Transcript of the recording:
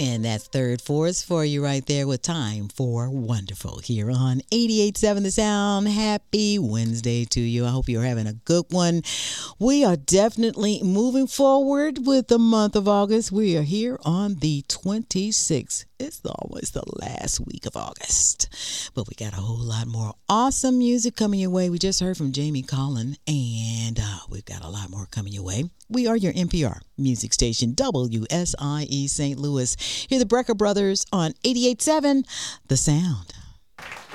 And that's Third Force for you right there with Time for Wonderful here on 88.7 The Sound. Happy Wednesday to you. I hope you're having a good one. We are definitely moving forward with the month of August. We are here on the 26th. It's always the last week of August. But we got a whole lot more awesome music coming your way. We just heard from Jamie Collin, and we've got a lot more coming your way. We are your NPR music station, WSIE St. Louis. Hear the Brecker Brothers on 88.7 The Sound.